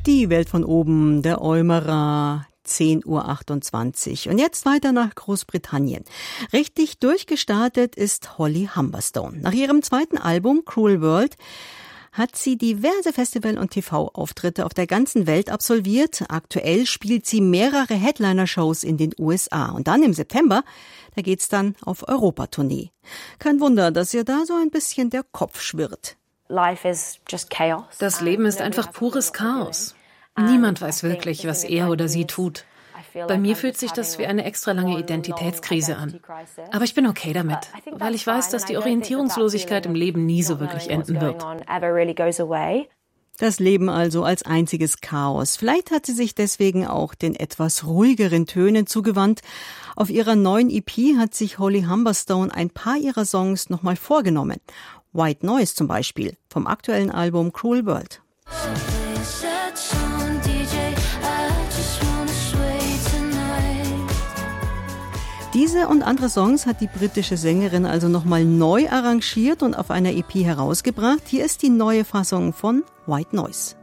Die Welt von oben, der Eumerer, 10.28 Uhr. Und jetzt weiter nach Großbritannien. Richtig durchgestartet ist Holly Humberstone. Nach ihrem zweiten Album Cruel World hat sie diverse Festival- und TV-Auftritte auf der ganzen Welt absolviert. Aktuell spielt sie mehrere Headliner-Shows in den USA. Und dann im September, da geht's dann auf Europatournee. Kein Wunder, dass ihr da so ein bisschen der Kopf schwirrt. Das Leben ist einfach pures Chaos. Niemand weiß wirklich, was er oder sie tut. Bei mir fühlt sich das wie eine extra lange Identitätskrise an. Aber ich bin okay damit, weil ich weiß, dass die Orientierungslosigkeit im Leben nie so wirklich enden wird. Das Leben also als einziges Chaos. Vielleicht hat sie sich deswegen auch den etwas ruhigeren Tönen zugewandt. Auf ihrer neuen EP hat sich Holly Humberstone ein paar ihrer Songs nochmal vorgenommen. White Noise zum Beispiel, vom aktuellen Album Cruel World. Diese und andere Songs hat die britische Sängerin also nochmal neu arrangiert und auf einer EP herausgebracht. Hier ist die neue Fassung von White Noise.